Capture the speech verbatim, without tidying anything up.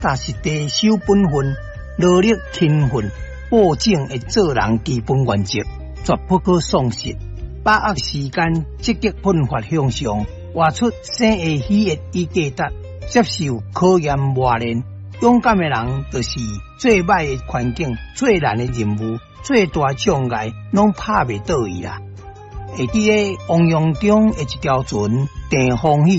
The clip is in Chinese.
踏实地守本分，努力勤奋，保证会做人基本原则，绝不可丧失。把握时间，积极奋发向上，活出生而喜悦与价值，接受考验磨练。勇敢的人就是最歹的环境、最难的任务、最大障碍，拢拍袂倒伊啦。会伫个汪洋中的一条船，定风雨。